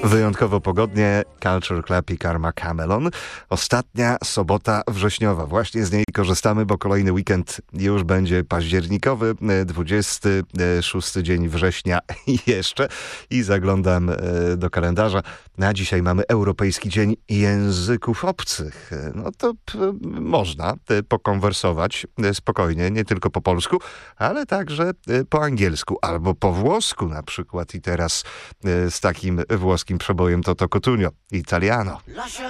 Wyjątkowo pogodnie, Culture Club i Karma Camelon. Ostatnia sobota wrześniowa. Właśnie z niej korzystamy, bo kolejny weekend już będzie październikowy, 26 dzień września jeszcze. I zaglądam do kalendarza. Na dzisiaj mamy Europejski Dzień Języków Obcych. No to można pokonwersować spokojnie, nie tylko po polsku, ale także po angielsku albo po włosku na przykład. I teraz z takim włoskim przebojem Toto Cutugno, Italiano.